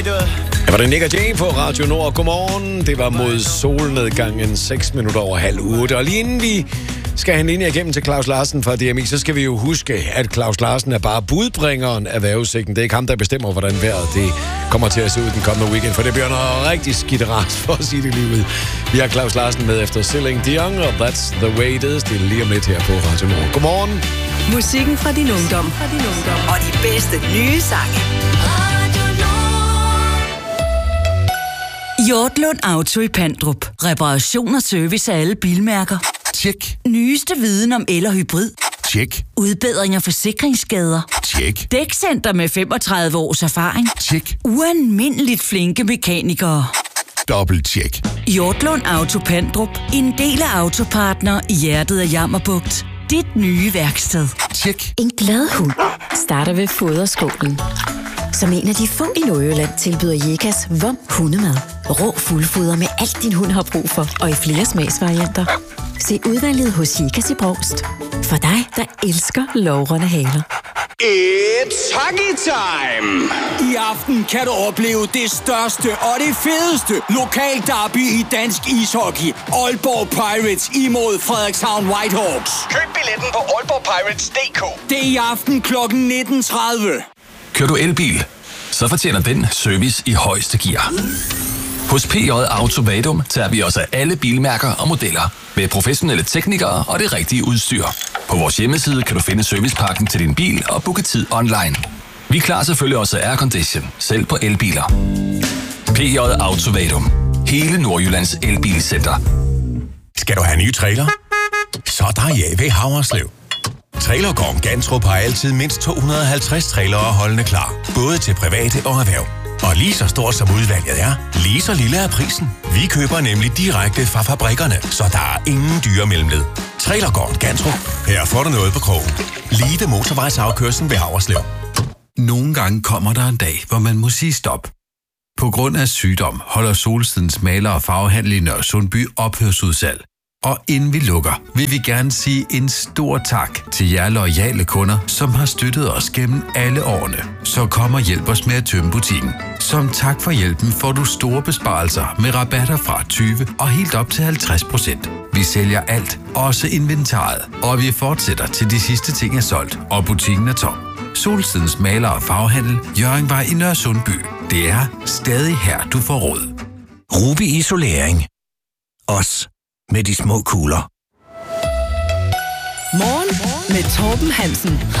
Det var det Nick og Jay på Radio Nord. Godmorgen. Det var mod solnedgangen 6 minutter over 7:30. Og lige inden vi skal have en linje igennem til Claus Larsen fra DMI, så skal vi jo huske, at Claus Larsen er bare budbringeren af vejrudsigten. Det er ikke ham, der bestemmer, hvordan vejret det kommer til at se ud den kommende weekend, for det bliver noget rigtig skidt ras, for at sige det lige ud. Vi har Claus Larsen med efter Celine Dion, og That's the Way It Is. Det er lige om lidt her på Radio Nord. Godmorgen. Musikken fra din ungdom. Og de bedste nye sange. Hjortlund Auto i Pandrup. Reparation og service af alle bilmærker. Tjek. Nyeste viden om el- og hybrid. Tjek. Udbedring af forsikringsskader. Tjek. Dækcenter med 35 års erfaring. Tjek. Ualmindeligt flinke mekanikere. Dobbelt tjek. Hjortlund Auto Pandrup. En del af Autopartner i hjertet af Jammerbugt. Dit nye værksted. Tjek. En glad hund starter ved foderskålen. Som en af de få i Nordjylland tilbyder Jekas Vom hundemad. Rå fuldfoder med alt din hund har brug for, og i flere smagsvarianter. Se udvalget hos Jekas i Brovst. For dig, der elsker lovrende haler. It's hockey time! I aften kan du opleve det største og det fedeste lokal derby i dansk ishockey. Aalborg Pirates imod Frederikshavn Whitehawks. Køb billetten på aalborgpirates.dk. Det er i aften kl. 19.30. Kører du elbil, så fortjener den service i højeste gear. Hos PJ Auto Vadum tager vi os af alle bilmærker og modeller med professionelle teknikere og det rigtige udstyr. På vores hjemmeside kan du finde servicepakken til din bil og booke tid online. Vi klarer selvfølgelig også aircondition, selv på elbiler. PJ Auto Vadum. Hele Nordjyllands elbilcenter. Skal du have en ny trailer? Så er der JV Haverslev. Trailergården Gantrup har altid mindst 250 trailere holdende klar. Både til private og erhverv. Og lige så stort som udvalget er, lige så lille er prisen. Vi køber nemlig direkte fra fabrikkerne, så der er ingen dyre mellemled. Trailergården Gantrup. Her får du noget på krogen. Lige ved motorvejsafkørslen ved Haverslev. Nogle gange kommer der en dag, hvor man må sige stop. På grund af sygdom holder Solstedens maler- og farvehandel i Nørresundby ophørsudsalg. Og inden vi lukker, vil vi gerne sige en stor tak til jer loyale kunder, som har støttet os gennem alle årene. Så kom og hjælp os med at tømme butikken. Som tak for hjælpen får du store besparelser med rabatter fra 20 og helt op til 50%. Vi sælger alt, også inventaret, og vi fortsætter til de sidste ting er solgt, og butikken er tom. Solstedens maler- og farvehandel, Hjørringvej i Nørresundby. Det er stadig her, du får råd. Ruby Isolering. Os med de små kugler. Morgen med Torben Hansen.